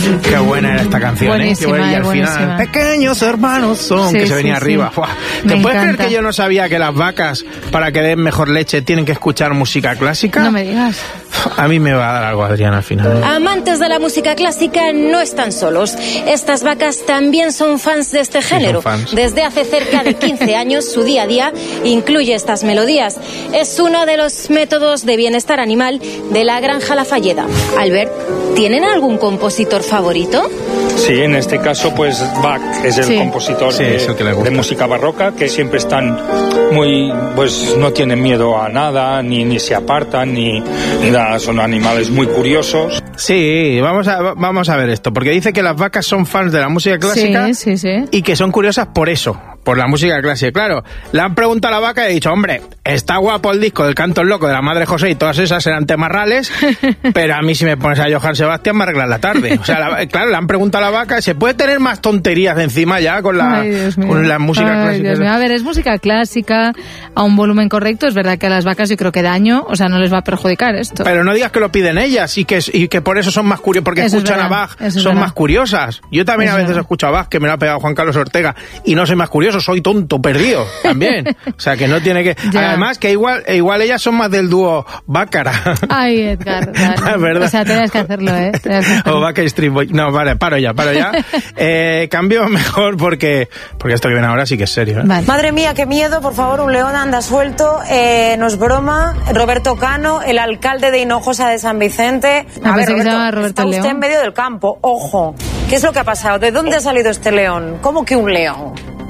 Qué buena era esta canción, buenísima, y al final, pequeños hermanos son, que se venía arriba. ¿Te puedes creer que yo no sabía que las vacas, para que den mejor leche, tienen que escuchar música clásica? No me digas. A mí me va a dar algo, Adrián, al final. Amantes de la música clásica no están solos. Estas vacas también son fans de este género. Desde hace cerca de 15 años, su día a día incluye estas melodías. Es uno de los métodos de bienestar animal de la granja La Falleda. Albert, ¿tienen algún compositor favorito? Sí, en este caso, pues Bach es el compositor de música barroca, que siempre están muy, pues no tienen miedo a nada, ni se apartan, ni nada, son animales muy curiosos. Sí, vamos a ver esto, porque dice que las vacas son fans de la música clásica y que son curiosas por eso, por la música clásica. Claro, le han preguntado a la vaca y he dicho, hombre, está guapo el disco del Canto Loco de la Madre José y todas esas eran temas reales, pero a mí si me pones a Johann Sebastián me arreglas la tarde. O sea, claro, le han preguntado a la vaca, ¿se puede tener más tonterías de encima ya con la música clásica? Dios mío. A ver, es música clásica a un volumen correcto. Es verdad que a las vacas yo creo que daño, o sea, no les va a perjudicar esto. Pero no digas que lo piden ellas y que por eso son más curiosas, porque eso escuchan a Bach, son más curiosas. Yo también a veces escucho a Bach, que me lo ha pegado Juan Carlos Ortega, y no soy más curioso, soy tonto, perdido, también. O sea, que no tiene que... Además, que igual ellas son más del dúo Bácara. Ay, Edgar. O sea, tienes que hacerlo, ¿eh? O Backstreet Boys. No, vale, paro ya. Cambio mejor porque esto que viene ahora sí que es serio, ¿eh? Vale. Madre mía, qué miedo, por favor, un león anda suelto. No es broma. Roberto Cano, el alcalde de Hinojosa de San Vicente. A ver, Roberto, está usted en medio del campo. Ojo, ¿qué es lo que ha pasado? ¿De dónde ha salido este león? ¿Cómo que un león?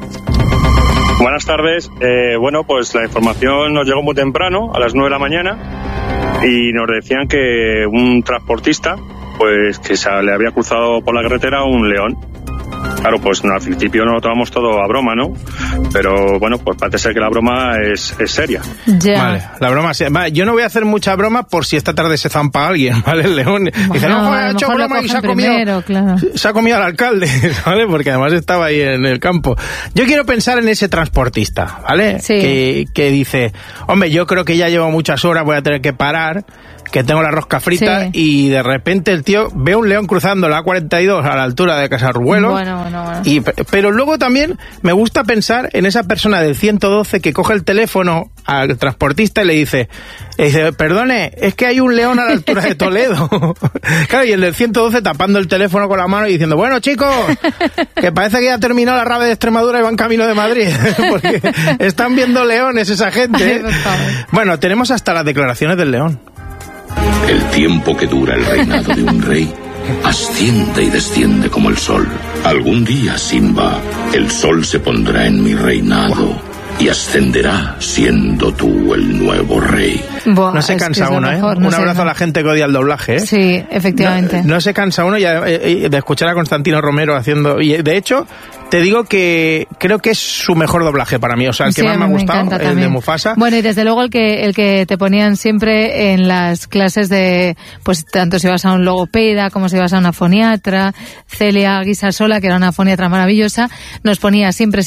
Buenas tardes. Bueno, pues la información nos llegó muy temprano, a las 9 de la mañana, y nos decían que un transportista, pues que se le había cruzado por la carretera un león. Claro, pues al principio no lo tomamos todo a broma, ¿no? Pero bueno, pues parece ser que la broma es seria. Vale, la broma es... Vale, yo no voy a hacer mucha broma por si esta tarde se zampa alguien, ¿vale? El león dice, no, ha hecho broma y se ha comido al alcalde, ¿vale? Porque además estaba ahí en el campo. Yo quiero pensar en ese transportista, ¿vale? Sí. Que dice, hombre, yo creo que ya llevo muchas horas, voy a tener que parar, que tengo la rosca frita, y de repente el tío ve un león cruzando la A42 a la altura de Casarruelo. Bueno. Pero luego también me gusta pensar en esa persona del 112 que coge el teléfono al transportista y le dice, perdone, es que hay un león a la altura de Toledo. Claro, y el del 112 tapando el teléfono con la mano y diciendo, bueno, chicos, que parece que ya ha terminado la rave de Extremadura y van camino de Madrid, porque están viendo leones esa gente, ¿eh? Bueno, tenemos hasta las declaraciones del león. El tiempo que dura el reinado de un rey asciende y desciende como el sol. Algún día, Simba, el sol se pondrá en mi reinado y ascenderá siendo tú el nuevo rey. No se cansa uno, ¿eh? Un abrazo a la gente que odia el doblaje, ¿eh? Sí, efectivamente. No se cansa uno de escuchar a Constantino Romero haciendo... Y de hecho, te digo que creo que es su mejor doblaje para mí. O sea, el que más me ha gustado, el de Mufasa. Bueno, y desde luego el que te ponían siempre en las clases de... Pues tanto si vas a un logopeda como si vas a una foniatra. Celia Guisasola, que era una foniatra maravillosa, nos ponía siempre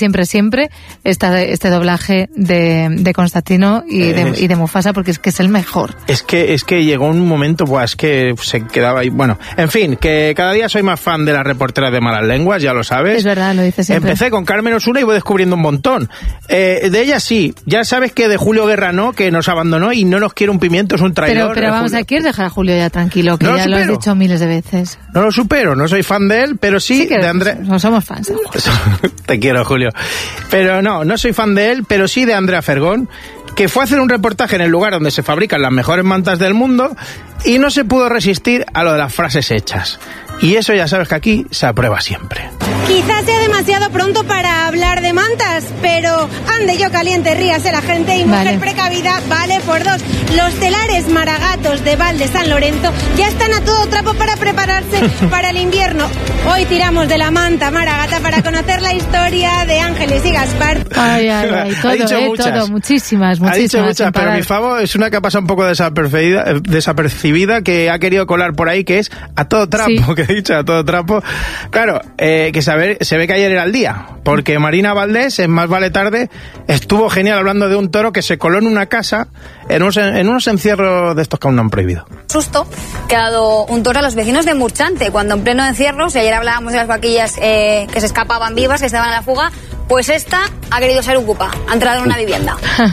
este doblaje de Constantino y de Mufasa, porque es que es el mejor. Es que llegó un momento, pues que se quedaba ahí. Bueno, en fin, que cada día soy más fan de las reporteras de malas lenguas, ya lo sabes. Es verdad, lo dices siempre. Empecé con Carmen Osuna y voy descubriendo un montón. De ella sí, ya sabes que de Julio Guerra no, que nos abandonó y no nos quiere un pimiento, es un traidor. Pero vamos, ¿quieres dejar a Julio ya tranquilo? Que ya lo has dicho miles de veces. No lo supero, no soy fan de él, pero sí de Andrea. No somos fans de Julio. Te quiero, Julio. Pero no soy fan de él, pero sí de Andrea Fergón, que fue a hacer un reportaje en el lugar donde se fabrican las mejores mantas del mundo y no se pudo resistir a lo de las frases hechas. Y eso ya sabes que aquí se aprueba siempre. Quizás sea demasiado pronto para hablar de mantas, pero ande yo caliente, ríase la gente y mujer precavida vale por dos. Los telares Maragatos de Val de San Lorenzo ya están a todo trapo para prepararse para el invierno. Hoy tiramos de la manta Maragata para conocer la historia de Ángeles y Gaspar. Ay, todo, muchísimas. Ha dicho muchas, pero mi favor es una que ha pasado un poco desapercibida, que ha querido colar por ahí, que es a todo trapo, que he dicho, a todo trapo. Claro, que se ve que ayer era el día, porque Marina Valdés, en Más Vale Tarde, estuvo genial hablando de un toro que se coló en una casa en unos encierros de estos que aún no han prohibido. Susto que ha dado un toro a los vecinos de Murchante, cuando en pleno encierro, si ayer hablábamos de las vaquillas que se escapaban vivas, que estaban a la fuga, pues esta ha querido ser ocupa, ha entrado en una vivienda.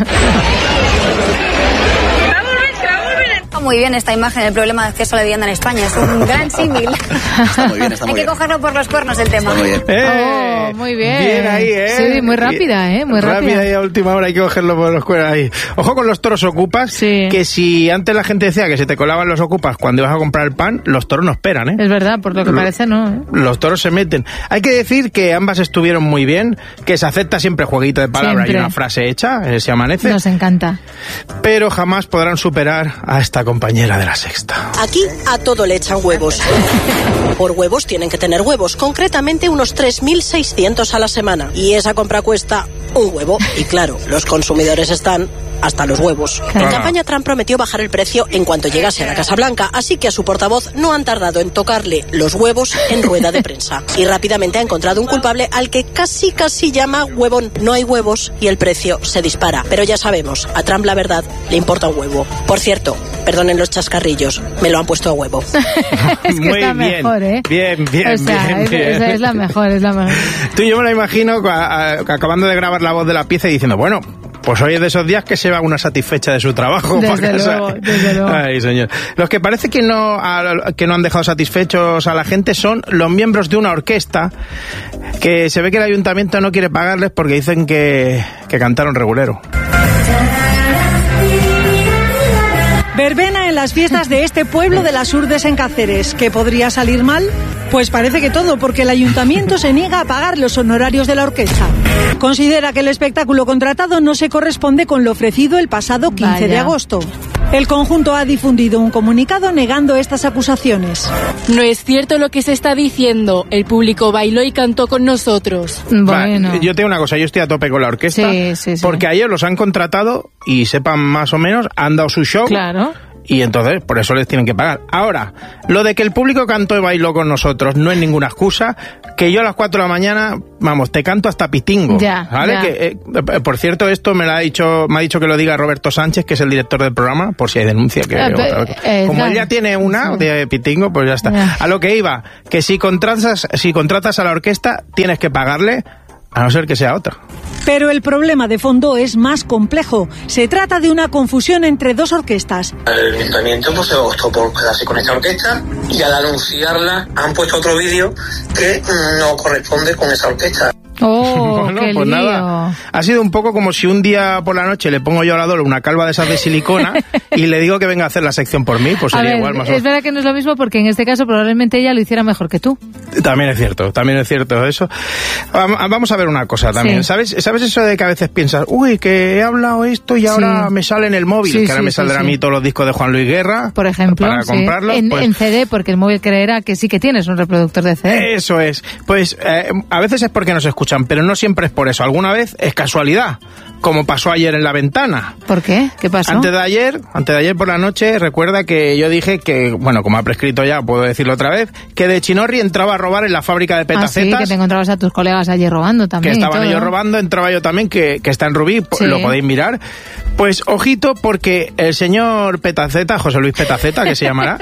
Muy bien esta imagen del problema de acceso a la vivienda en España. Es un gran símil. Está muy bien, está muy Hay bien. que cogerlo por los cuernos el tema. Está muy bien. Muy bien. Bien ahí, Sí, muy rápida, muy rápida. Rápida y a última hora hay que cogerlo por los cuernos ahí. Ojo con los toros ocupas, que si antes la gente decía que se te colaban los ocupas cuando ibas a comprar el pan, los toros no esperan, ¿eh? Es verdad, por lo que parece no. Los toros se meten. Hay que decir que ambas estuvieron muy bien, que se acepta siempre jueguito de palabras y una frase hecha, se amanece. Nos encanta. Pero jamás podrán superar a esta compañera de la Sexta. Aquí a todo le echan huevos. Por huevos tienen que tener huevos, concretamente unos 3.600 a la semana. Y esa compra cuesta un huevo. Y claro, los consumidores están hasta los huevos. En campaña Trump prometió bajar el precio en cuanto llegase a la Casa Blanca, así que a su portavoz no han tardado en tocarle los huevos en rueda de prensa. Y rápidamente ha encontrado un culpable al que casi llama huevón. No hay huevos y el precio se dispara. Pero ya sabemos, a Trump la verdad le importa un huevo. Por cierto, perdonen los chascarrillos, me lo han puesto a huevo. Es que muy está bien, mejor, ¿eh? Bien, o sea, bien. Esa es la mejor, es la mejor. Tú y yo me la imagino acabando de grabar la voz de la pieza y diciendo, bueno, pues hoy es de esos días que se va una satisfecha de su trabajo. Desde luego. Ay, señor. Los que parece que no han dejado satisfechos a la gente son los miembros de una orquesta que se ve que el ayuntamiento no quiere pagarles porque dicen que cantaron regulero. Verbena en las fiestas de este pueblo de las Urdes en Cáceres. ¿Qué podría salir mal? Pues parece que todo, porque el ayuntamiento se niega a pagar los honorarios de la orquesta. Considera que el espectáculo contratado no se corresponde con lo ofrecido el pasado 15 de agosto. El conjunto ha difundido un comunicado negando estas acusaciones. No es cierto lo que se está diciendo. El público bailó y cantó con nosotros. Bueno. Yo tengo una cosa, yo estoy a tope con la orquesta. Sí. Porque ayer los han contratado y sepan más o menos, han dado su show. Claro. Y entonces, por eso les tienen que pagar. Ahora, lo de que el público cantó y bailó con nosotros no es ninguna excusa, que yo a las 4 de la mañana, vamos, te canto hasta pitingo. ¿Vale? Ya. Que, por cierto, esto me ha dicho que lo diga Roberto Sánchez, que es el director del programa, por si hay denuncia. Como él ya tiene una de pitingo, pues ya está. Ya. A lo que iba, que si contratas a la orquesta, tienes que pagarle, a no ser que sea otra. Pero el problema de fondo es más complejo. Se trata de una confusión entre dos orquestas. El ayuntamiento se optó por quedarse con esta orquesta y al anunciarla han puesto otro vídeo que no corresponde con esa orquesta. Bueno, pues nada, ha sido un poco como si un día por la noche le pongo yo a la Dolo una calva de esas de silicona y le digo que venga a hacer la sección por mí, pues sería igual más o menos. Es verdad que no es lo mismo porque en este caso probablemente ella lo hiciera mejor que tú. También es cierto eso. Vamos a ver una cosa también. ¿Sabes eso de que a veces piensas, uy, que he hablado esto y ahora me sale en el móvil, que ahora me saldrán a mí todos los discos de Juan Luis Guerra, por ejemplo, para comprarlos? En CD, porque el móvil creerá que sí que tienes un reproductor de CD. Eso es. Pues a veces es porque nos escuchan, pero no siempre es por eso. Alguna vez es casualidad, como pasó ayer en La Ventana. ¿Por qué? ¿Qué pasó? Antes de ayer por la noche, recuerda que yo dije que, bueno, como ha prescrito ya, puedo decirlo otra vez, que de Chinorri entraba a robar en la fábrica de petacetas. Sí, que te encontrabas a tus colegas allí robando también. Que estaban ellos robando, entraba yo también, que está en Rubí, lo podéis mirar. Pues ojito, porque el señor Petaceta, José Luis Petaceta, que se llamará,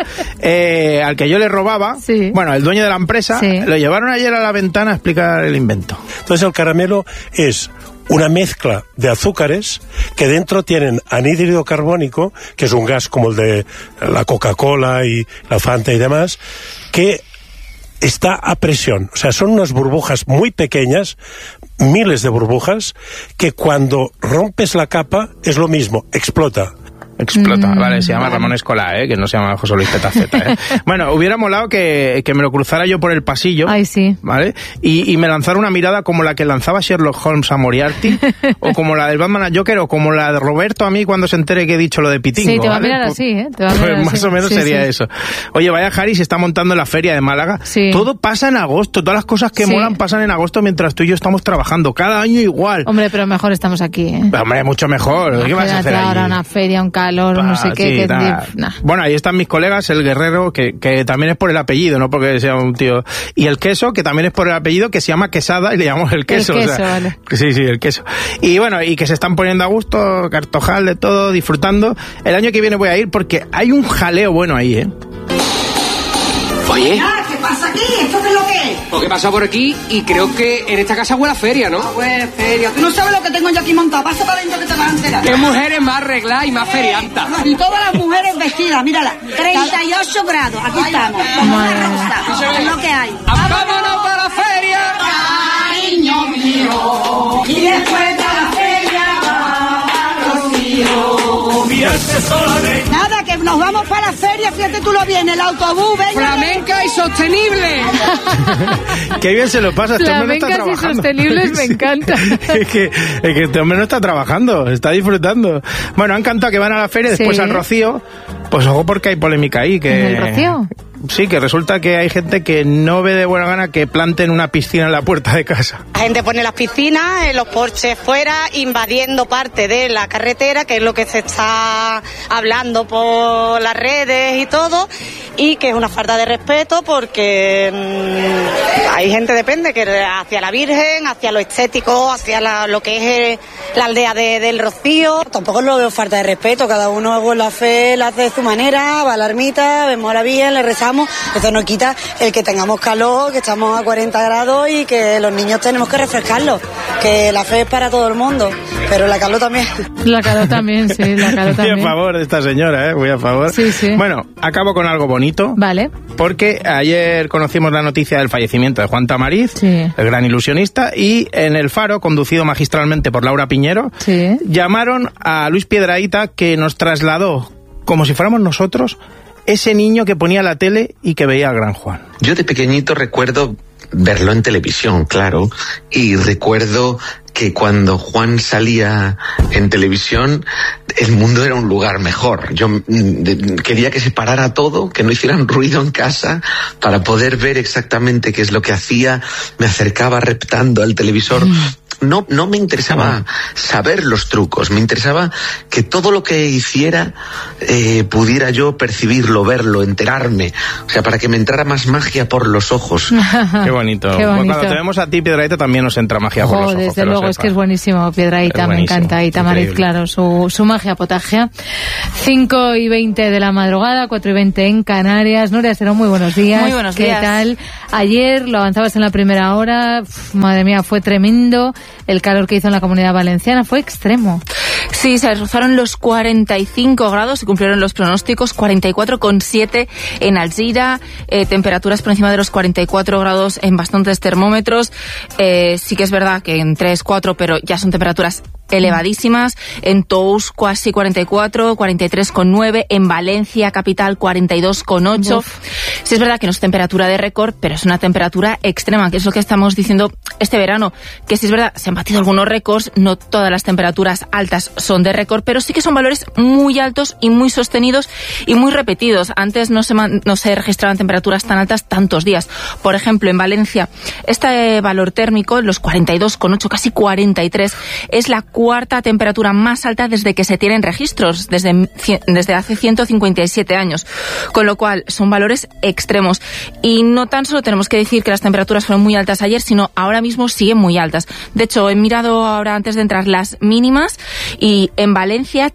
al que yo le robaba, bueno, el dueño de la empresa, lo llevaron ayer a La Ventana a explicar el invento. Entonces el caramelo es una mezcla de azúcares que dentro tienen anhídrido carbónico, que es un gas como el de la Coca-Cola y la Fanta y demás, que está a presión. O sea, son unas burbujas muy pequeñas, miles de burbujas, que cuando rompes la capa es lo mismo, explota. Vale, se llama Ramón Escolá, que no se llama José Luis Petaceta. Bueno, hubiera molado que me lo cruzara yo por el pasillo. Ay, sí. ¿Vale? Y me lanzara una mirada como la que lanzaba Sherlock Holmes a Moriarty, o como la del Batman a Joker, o como la de Roberto a mí cuando se entere que he dicho lo de Pitingo. Sí, te va a mirar pues, así, te va a mirar más así. o menos sería eso. Oye, vaya Jari, se está montando en la feria de Málaga. Sí. Todo pasa en agosto, todas las cosas que molan pasan en agosto mientras tú y yo estamos trabajando. Cada año igual. Hombre, pero mejor estamos aquí, Hombre, mucho mejor. ¿Qué vas a hacer ahora allí? una feria, un calor, no sé qué. Bueno, ahí están mis colegas, el Guerrero, que también es por el apellido, no porque sea un tío. Y el Queso, que también es por el apellido, que se llama Quesada y le llamamos el Queso. El Queso, vale. Sí, el Queso. Y bueno, y que se están poniendo a gusto, Cartojal, de todo, disfrutando. El año que viene voy a ir porque hay un jaleo bueno ahí, ¿eh? Oye, ¿qué pasa aquí? ¿Esto qué es lo que es? Porque he pasado por aquí y creo que en esta casa huele a feria, ¿no? Huele a feria. Tú no sabes lo que tengo yo aquí montado. Pasa para adentro que te vas a enterar. Qué mujeres más arregladas y más feriantas. Y todas las mujeres vestidas, mírala. 38 grados. Aquí estamos. Como una rosa. Es lo que hay. ¡Vámonos para la feria! Cariño mío. Y después de la feria va Rocío. Nada, que nos vamos para la feria. Fíjate tú lo bien, el autobús. Venga, flamenca y sostenible. Qué bien se lo pasa. Este hombre no está trabajando. Flamencas y sostenibles me encanta. es que este hombre no está trabajando, está disfrutando. Bueno, han cantado que van a la feria, después al Rocío. Pues ojo porque hay polémica ahí. ¿En el Rocío? Sí, que resulta que hay gente que no ve de buena gana que planten una piscina en la puerta de casa. La gente pone las piscinas en los porches fuera, invadiendo parte de la carretera, que es lo que se está hablando por las redes y todo, y que es una falta de respeto porque hay gente, depende, que hacia la Virgen, hacia lo estético, hacia lo que es la aldea del Rocío. Tampoco lo veo falta de respeto, cada uno con la fe la hace de su manera, va a la ermita, vemos a la Virgen, le rezamos. Eso no quita el que tengamos calor, que estamos a 40 grados y que los niños tenemos que refrescarlos, que la fe es para todo el mundo, pero la calor también. La calor también, sí, la calor también. Muy a favor de esta señora, muy a favor. Sí. Bueno, acabo con algo bonito. Vale. Porque ayer conocimos la noticia del fallecimiento de Juan Tamariz, el gran ilusionista, y en El Faro, conducido magistralmente por Laura Piñero, llamaron a Luis Piedrahita, que nos trasladó, como si fuéramos nosotros, ese niño que ponía la tele y que veía al gran Juan. Yo de pequeñito recuerdo verlo en televisión, claro, y recuerdo que cuando Juan salía en televisión, el mundo era un lugar mejor. Yo quería que se parara todo, que no hicieran ruido en casa, para poder ver exactamente qué es lo que hacía. Me acercaba reptando al televisor. No me interesaba saber los trucos, me interesaba que todo lo que hiciera pudiera yo percibirlo, verlo, enterarme, o sea, para que me entrara más magia por los ojos. Qué bonito. Bueno, cuando te vemos a ti, Piedrahita, también nos entra magia por los ojos. Desde luego, es que es buenísimo, Piedrahita, me encanta. Y Tamariz, claro, su magia potagia. 5:20 de la madrugada, 4:20 en Canarias. Nuria Serón, muy buenos días. Muy buenos días. ¿Qué tal? Ayer lo avanzabas en la primera hora, madre mía, fue tremendo. El calor que hizo en la Comunidad Valenciana fue extremo. Sí, se rozaron los 45 grados y cumplieron los pronósticos, 44,7 en Alzira, temperaturas por encima de los 44 grados en bastantes termómetros. Sí que es verdad que en 3, 4, pero ya son temperaturas elevadísimas. En Tous casi 44, 43,9, en Valencia capital 42,8. Sí es verdad que no es temperatura de récord, pero es una temperatura extrema, que es lo que estamos diciendo este verano, que sí es verdad, se han batido algunos récords, no todas las temperaturas altas son de récord, pero sí que son valores muy altos y muy sostenidos y muy repetidos. Antes no se registraban temperaturas tan altas tantos días. Por ejemplo, en Valencia, este valor térmico, los 42,8, casi 43, es la cuarta temperatura más alta desde que se tienen registros, desde hace 157 años. Con lo cual, son valores extremos. Y no tan solo tenemos que decir que las temperaturas fueron muy altas ayer, sino ahora mismo siguen muy altas. De hecho, he mirado ahora antes de entrar las mínimas y en Valencia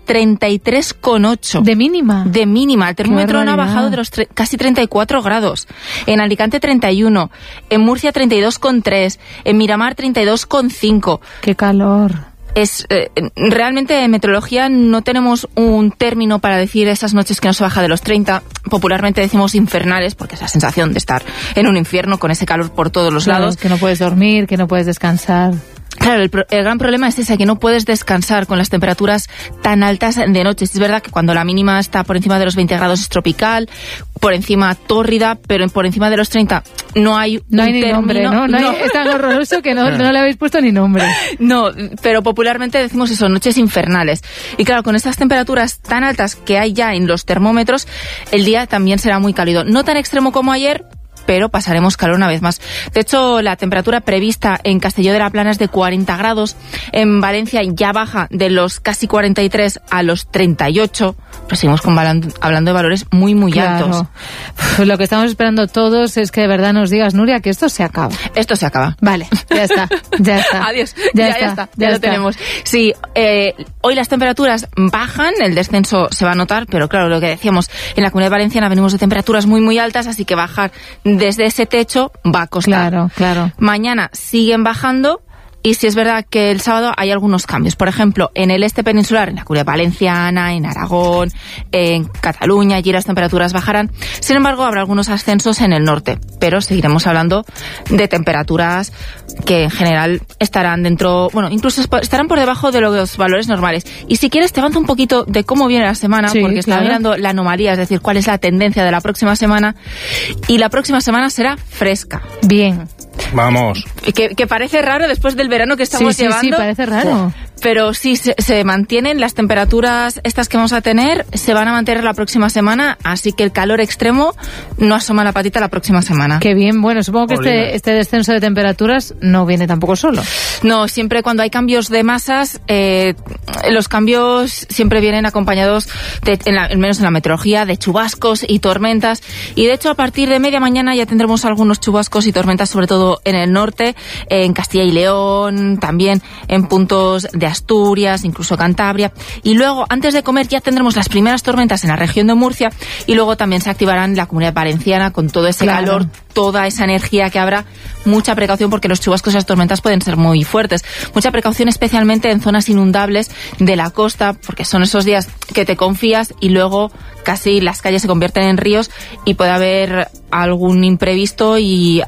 33,8. ¿De mínima? De mínima. El termómetro no ha bajado de los casi 34 grados. En Alicante 31. En Murcia 32,3. En Miramar 32,5. ¡Qué calor! Realmente en meteorología no tenemos un término para decir esas noches que no se baja de los 30. Popularmente decimos infernales, porque es la sensación de estar en un infierno con ese calor por todos los lados. Que no puedes dormir, que no puedes descansar. Claro, el gran problema es ese, que no puedes descansar con las temperaturas tan altas de noche. Es verdad que cuando la mínima está por encima de los 20 grados es tropical, por encima tórrida, pero por encima de los 30 no hay ni nombre, ¿no? Es tan horroroso que no le habéis puesto ni nombre. No, pero popularmente decimos eso, noches infernales. Y claro, con estas temperaturas tan altas que hay ya en los termómetros, el día también será muy cálido. No tan extremo como ayer, pero pasaremos calor una vez más. De hecho, la temperatura prevista en Castelló de la Plana es de 40 grados. En Valencia ya baja de los casi 43 a los 38. Pero seguimos hablando de valores muy, muy altos. Pues lo que estamos esperando todos es que de verdad nos digas, Nuria, que esto se acaba. Esto se acaba. Vale, ya está. Adiós. Ya está. Lo tenemos. Sí, hoy las temperaturas bajan, el descenso se va a notar, pero claro, lo que decíamos, en la Comunidad Valenciana venimos de temperaturas muy, muy altas, así que bajar desde ese techo va a costar. Claro. Mañana siguen bajando. Y sí es verdad que el sábado hay algunos cambios. Por ejemplo, en el este peninsular, en la Comunidad Valenciana, en Aragón, en Cataluña, allí las temperaturas bajarán. Sin embargo, habrá algunos ascensos en el norte. Pero seguiremos hablando de temperaturas que en general estarán dentro, incluso estarán por debajo de los valores normales. Y si quieres, te avanzo un poquito de cómo viene la semana, porque estaba mirando la anomalía, es decir, cuál es la tendencia de la próxima semana. Y la próxima semana será fresca. Bien. Vamos. Que parece raro después del verano que estamos llevando. Sí, parece raro. Pero sí, se mantienen las temperaturas estas que vamos a tener, se van a mantener la próxima semana, así que el calor extremo no asoma la patita la próxima semana. Qué bien, bueno, supongo que este descenso de temperaturas no viene tampoco solo. No, siempre cuando hay cambios de masas, los cambios siempre vienen acompañados, al menos en la meteorología, de chubascos y tormentas, y de hecho a partir de media mañana ya tendremos algunos chubascos y tormentas, sobre todo en el norte, en Castilla y León, también en puntos de Asturias, incluso Cantabria, y luego antes de comer ya tendremos las primeras tormentas en la región de Murcia, y luego también se activarán la Comunidad Valenciana con todo ese calor, toda esa energía que habrá. Mucha precaución porque los chubascos y las tormentas pueden ser muy fuertes. Mucha precaución especialmente en zonas inundables de la costa, porque son esos días que te confías y luego casi las calles se convierten en ríos y puede haber algún imprevisto y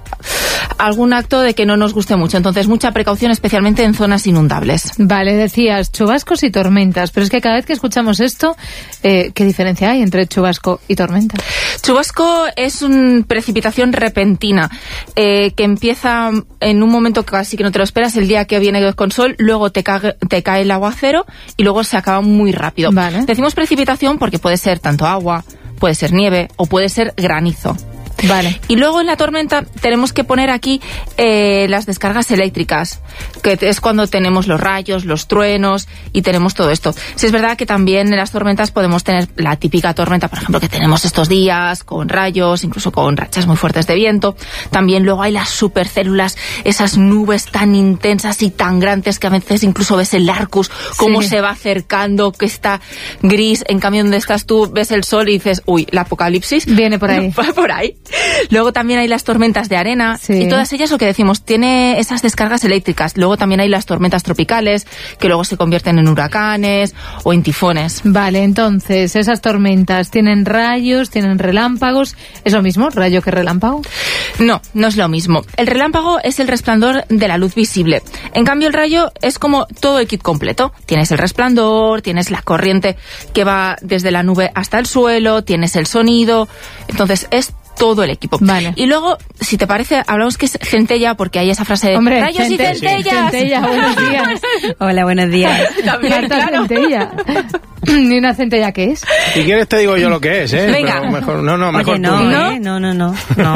algún acto de que no nos guste mucho. Entonces, mucha precaución especialmente en zonas inundables. Vale, decías chubascos y tormentas, pero es que cada vez que escuchamos esto, ¿qué diferencia hay entre chubasco y tormenta? Chubasco es una precipitación repentina que empieza en un momento casi que no te lo esperas, el día que viene con sol, luego te cae el aguacero y luego se acaba muy rápido. Vale. Decimos precipitación porque puede ser tanto agua, puede ser nieve o puede ser granizo. Vale. Y luego en la tormenta tenemos que poner aquí las descargas eléctricas, que es cuando tenemos los rayos, los truenos y tenemos todo esto. Sí es verdad que también en las tormentas podemos tener la típica tormenta, por ejemplo, que tenemos estos días, con rayos, incluso con rachas muy fuertes de viento. También luego hay las supercélulas, esas nubes tan intensas y tan grandes que a veces incluso ves el Arcus, cómo se va acercando, que está gris. En cambio, donde estás tú, ves el sol y dices, uy, el apocalipsis viene por ahí. Por ahí. Luego también hay las tormentas de arena y todas ellas, lo que decimos, tiene esas descargas eléctricas. Luego también hay las tormentas tropicales que luego se convierten en huracanes o en tifones. Vale, entonces esas tormentas tienen rayos, tienen relámpagos. ¿Es lo mismo, rayo que relámpago? No, no es lo mismo. El relámpago es el resplandor de la luz visible. En cambio, el rayo es como todo el kit completo. Tienes el resplandor, tienes la corriente que va desde la nube hasta el suelo, tienes el sonido. Entonces es todo el equipo. Vale. Y luego, si te parece, hablamos que es centella, porque hay esa frase de hombre, rayos y centellas. Centella, buenos días. Hola, buenos días. También, claro. Centella. ¿Ni una centella qué es? Si quieres te digo yo lo que es, ¿eh? Venga. Pero mejor, mejor Oye, tú. No.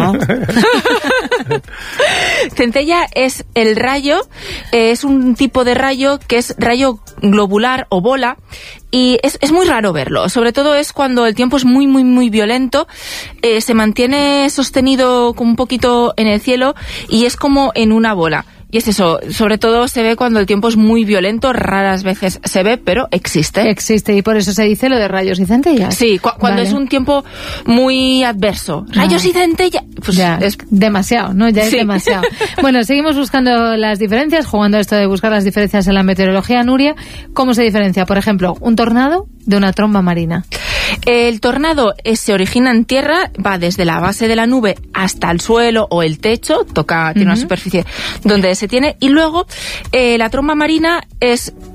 Centella es el rayo, es un tipo de rayo que es rayo globular o bola, y es muy raro verlo. Sobre todo es cuando el tiempo es muy, muy, muy violento, se mantiene sostenido como un poquito en el cielo y es como en una bola. Y es eso, sobre todo se ve cuando el tiempo es muy violento, raras veces se ve, pero existe. Existe, y por eso se dice lo de rayos y centellas. Sí, cuando es un tiempo muy adverso. Rayos y centellas, pues ya, es demasiado, ¿no? Ya es demasiado. Bueno, seguimos buscando las diferencias, jugando a esto de buscar las diferencias en la meteorología. Nuria, ¿cómo se diferencia, por ejemplo, un tornado de una tromba marina? El tornado se origina en tierra, va desde la base de la nube hasta el suelo o el techo, tiene una superficie donde se tiene, y luego la tromba marina es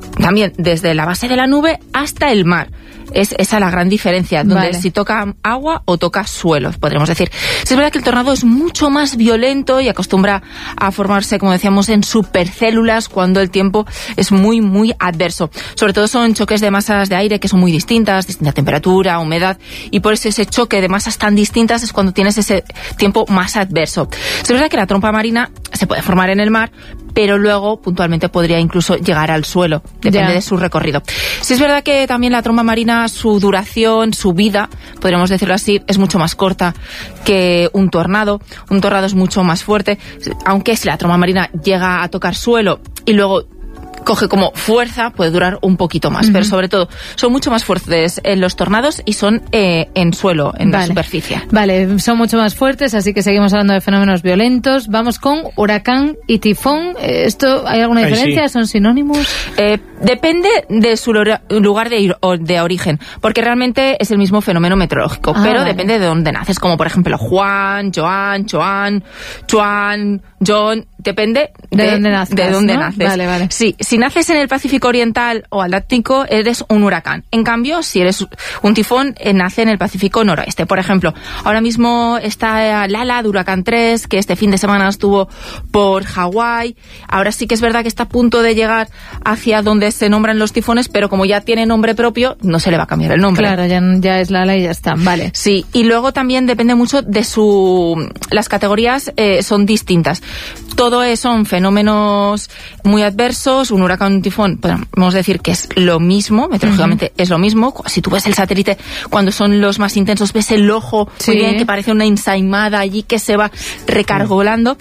también desde la base de la nube hasta el mar. Es esa la gran diferencia, donde si toca agua o toca suelo, podríamos decir. Sí, es verdad que el tornado es mucho más violento y acostumbra a formarse, como decíamos, en supercélulas cuando el tiempo es muy, muy adverso. Sobre todo son choques de masas de aire que son muy distintas, distinta temperatura, humedad, y por eso ese choque de masas tan distintas es cuando tienes ese tiempo más adverso. Es verdad que la trompa marina se puede formar en el mar, pero luego puntualmente podría incluso llegar al suelo, depende de su recorrido. Sí es verdad que también la trompa marina, su duración, su vida, podríamos decirlo así, es mucho más corta que un tornado. Un tornado es mucho más fuerte, aunque si la trompa marina llega a tocar suelo y luego coge como fuerza, puede durar un poquito más, pero sobre todo son mucho más fuertes en los tornados y son en suelo, en la superficie. Vale, son mucho más fuertes, así que seguimos hablando de fenómenos violentos. Vamos con huracán y tifón. ¿Esto hay alguna diferencia? ¿Son sinónimos? Depende de su lugar de origen, porque realmente es el mismo fenómeno meteorológico, pero depende de dónde naces, como por ejemplo Juan, Joan, Chuan, John, depende de dónde nazcas. De dónde naces. Vale. Sí, si naces en el Pacífico Oriental o Atlántico, eres un huracán. En cambio, si eres un tifón, nace en el Pacífico Noroeste. Por ejemplo, ahora mismo está Lala de Huracán 3, que este fin de semana estuvo por Hawái. Ahora sí que es verdad que está a punto de llegar hacia donde se nombran los tifones, pero como ya tiene nombre propio, no se le va a cambiar el nombre. Claro, ya es Lala y ya está. Vale. Sí, y luego también depende mucho de las categorías son distintas. Todo son fenómenos muy adversos. Un huracán, un tifón, podemos decir que es lo mismo, meteorológicamente es lo mismo. Si tú ves el satélite, cuando son los más intensos, ves el ojo muy bien, que parece una ensaimada allí que se va recargolando.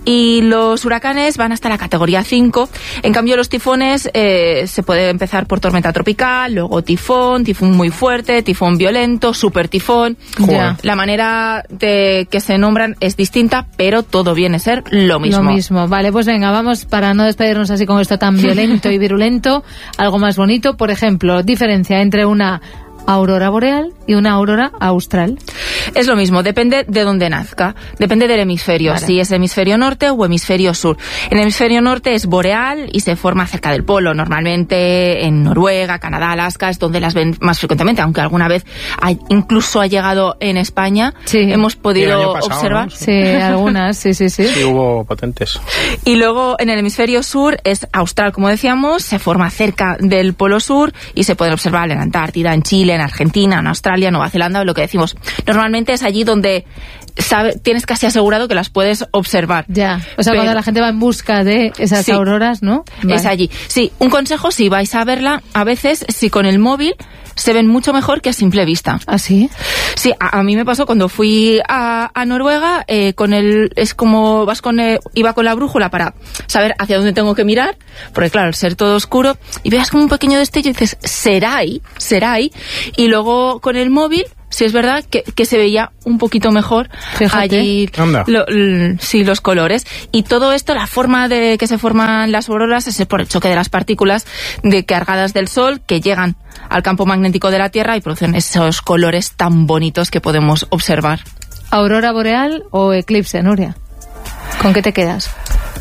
Y los huracanes van hasta la categoría 5. En cambio, los tifones se puede empezar por tormenta tropical, luego tifón muy fuerte, tifón violento, super tifón. La manera de que se nombran es distinta, pero todo viene a ser lo mismo. Vale, pues venga, vamos, para no despedirnos así con esto tan violento y virulento, algo más bonito. Por ejemplo, diferencia entre una aurora boreal y una aurora austral. Es lo mismo, depende de dónde nazca, depende del hemisferio, si es hemisferio norte o hemisferio sur. En el hemisferio norte es boreal y se forma cerca del polo, normalmente en Noruega, Canadá, Alaska, es donde las ven más frecuentemente, aunque alguna vez incluso ha llegado en España, hemos podido observar. ¿No? Sí, algunas, sí. Sí, hubo potentes. Y luego en el hemisferio sur es austral, como decíamos, se forma cerca del polo sur y se pueden observar en la Antártida, en Chile, en Argentina, en Australia, Nueva Zelanda, lo que decimos. Normalmente es allí donde tienes casi asegurado que las puedes observar. O sea, cuando la gente va en busca de esas auroras, ¿no? Es allí. Sí, un consejo, si vais a verla, a veces, si con el móvil se ven mucho mejor que a simple vista. ¿Ah, sí? Sí, a mí me pasó cuando fui a Noruega, es como iba con la brújula para saber hacia dónde tengo que mirar, porque claro, al ser todo oscuro, y veas como un pequeño destello y dices, será ahí, y luego con el móvil, sí es verdad que se veía un poquito mejor. Fíjate. Allí los colores. Y todo esto, la forma de que se forman las auroras es por el choque de las partículas cargadas del Sol que llegan al campo magnético de la Tierra y producen esos colores tan bonitos que podemos observar. ¿Aurora boreal o eclipse, Nuria? ¿Con qué te quedas?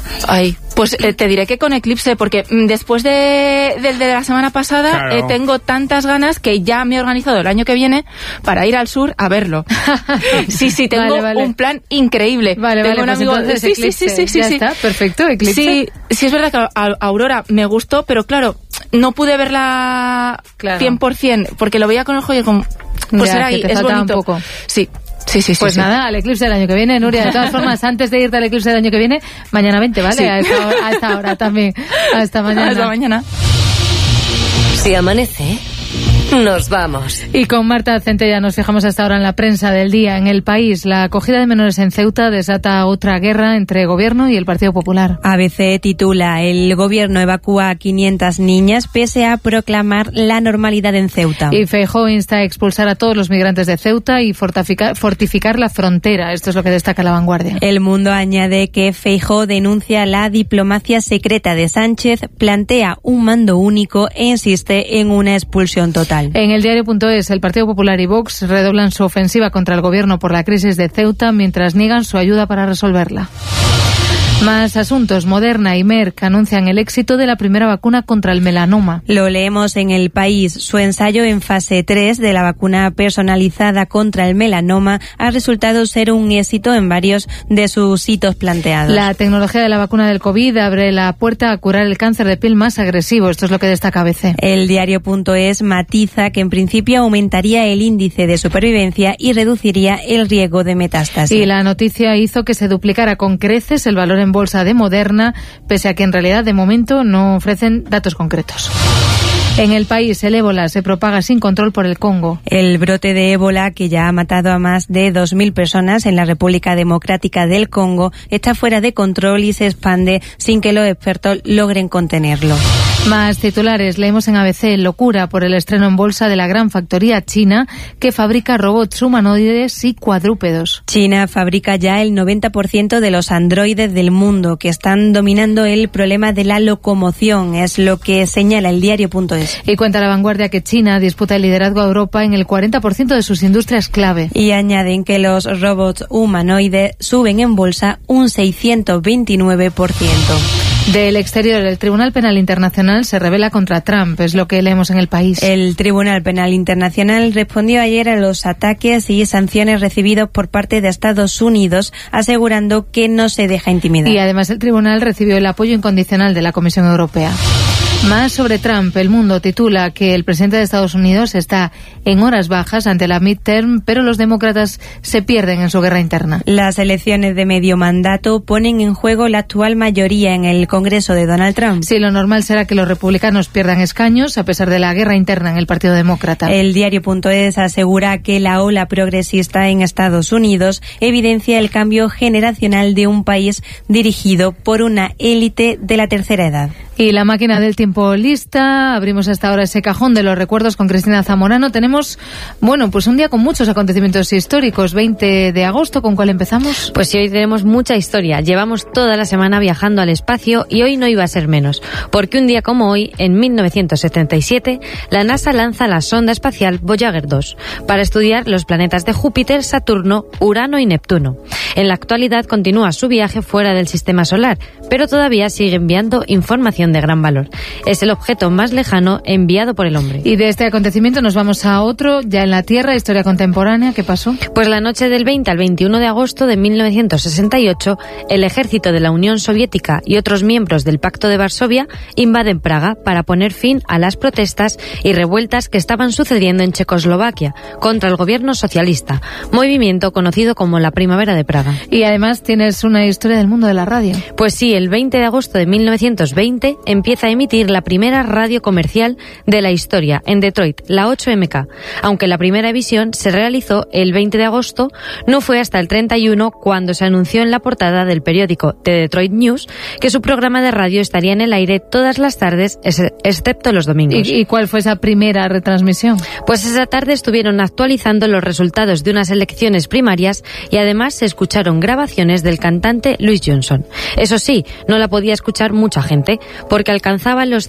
Pues te diré que con eclipse, porque después del de la semana pasada tengo tantas ganas que ya me he organizado el año que viene para ir al sur a verlo. Sí, tengo un plan increíble. Tengo un amigo. Sí, está, perfecto, eclipse. Sí, es verdad que Aurora me gustó, pero claro, no pude verla 100%, porque lo veía con el ojo y como, pues era ahí, es bonito. Un poco. Sí. Pues nada, al eclipse del año que viene, Nuria. De todas formas, antes de irte al eclipse del año que viene, mañana 20, ¿vale? A esta hora también. Hasta mañana. Hasta mañana. Si amanece, nos vamos. Y con Marta Centella nos fijamos hasta ahora en la prensa del día. En El País, la acogida de menores en Ceuta desata otra guerra entre Gobierno y el Partido Popular. ABC titula: el Gobierno evacúa a 500 niñas pese a proclamar la normalidad en Ceuta. Y Feijóo insta a expulsar a todos los migrantes de Ceuta y fortificar la frontera. Esto es lo que destaca La Vanguardia. El Mundo añade que Feijóo denuncia la diplomacia secreta de Sánchez, plantea un mando único e insiste en una expulsión total. En el diario.es, el Partido Popular y Vox redoblan su ofensiva contra el Gobierno por la crisis de Ceuta mientras niegan su ayuda para resolverla. Más asuntos. Moderna y Merck anuncian el éxito de la primera vacuna contra el melanoma. Lo leemos en El País. Su ensayo en fase 3 de la vacuna personalizada contra el melanoma ha resultado ser un éxito en varios de sus hitos planteados. La tecnología de la vacuna del COVID abre la puerta a curar el cáncer de piel más agresivo. Esto es lo que destaca ABC. El diario.es matiza que en principio aumentaría el índice de supervivencia y reduciría el riesgo de metástasis. Y la noticia hizo que se duplicara con creces el valor en bolsa de Moderna, pese a que en realidad de momento no ofrecen datos concretos. En El País, el ébola se propaga sin control por el Congo. El brote de ébola, que ya ha matado a más de 2.000 personas en la República Democrática del Congo, está fuera de control y se expande sin que los expertos logren contenerlo. Más titulares. Leemos en ABC: locura por el estreno en bolsa de la gran factoría china que fabrica robots humanoides y cuadrúpedos. China fabrica ya el 90% de los androides del mundo, que están dominando el problema de la locomoción, es lo que señala el diario.es. Y cuenta La Vanguardia que China disputa el liderazgo a Europa en el 40% de sus industrias clave. Y añaden que los robots humanoides suben en bolsa un 629%. Del exterior, el Tribunal Penal Internacional se rebela contra Trump, es lo que leemos en El País. El Tribunal Penal Internacional respondió ayer a los ataques y sanciones recibidos por parte de Estados Unidos, asegurando que no se deja intimidar. Y además el tribunal recibió el apoyo incondicional de la Comisión Europea. Más sobre Trump. El Mundo titula que el presidente de Estados Unidos está en horas bajas ante la midterm, pero los demócratas se pierden en su guerra interna. Las elecciones de medio mandato ponen en juego la actual mayoría en el Congreso de Donald Trump. Sí, lo normal será que los republicanos pierdan escaños a pesar de la guerra interna en el Partido Demócrata. El diario.es asegura que la ola progresista en Estados Unidos evidencia el cambio generacional de un país dirigido por una élite de la tercera edad. Y la máquina del tiempo lista. Abrimos hasta ahora ese cajón de los recuerdos con Cristina Zamorano. Tenemos, pues un día con muchos acontecimientos históricos. 20 de agosto, ¿con cuál empezamos? Pues sí, hoy tenemos mucha historia. Llevamos toda la semana viajando al espacio y hoy no iba a ser menos. Porque un día como hoy, en 1977, la NASA lanza la sonda espacial Voyager 2 para estudiar los planetas de Júpiter, Saturno, Urano y Neptuno. En la actualidad continúa su viaje fuera del sistema solar, pero todavía sigue enviando información de gran valor. Es el objeto más lejano enviado por el hombre. Y de este acontecimiento nos vamos a otro, ya en la Tierra, historia contemporánea. ¿Qué pasó? Pues la noche del 20 al 21 de agosto de 1968, el ejército de la Unión Soviética y otros miembros del Pacto de Varsovia invaden Praga para poner fin a las protestas y revueltas que estaban sucediendo en Checoslovaquia contra el gobierno socialista, movimiento conocido como la Primavera de Praga. Y además tienes una historia del mundo de la radio. Pues sí, el 20 de agosto de 1920 empieza a emitir la primera radio comercial de la historia en Detroit, la 8MK. Aunque la primera emisión se realizó el 20 de agosto, no fue hasta el 31 cuando se anunció en la portada del periódico The Detroit News que su programa de radio estaría en el aire todas las tardes, excepto los domingos. ¿Y cuál fue esa primera retransmisión? Pues esa tarde estuvieron actualizando los resultados de unas elecciones primarias y además se escucharon grabaciones del cantante Louis Johnson. Eso sí, no la podía escuchar mucha gente, porque alcanzaba los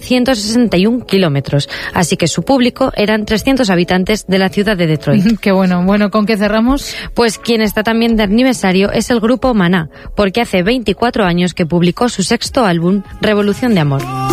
161 kilómetros, así que su público eran 300 habitantes de la ciudad de Detroit. Qué bueno. Bueno, ¿con qué cerramos? Pues quien está también de aniversario es el grupo Maná, porque hace 24 años que publicó su sexto álbum, Revolución de Amor.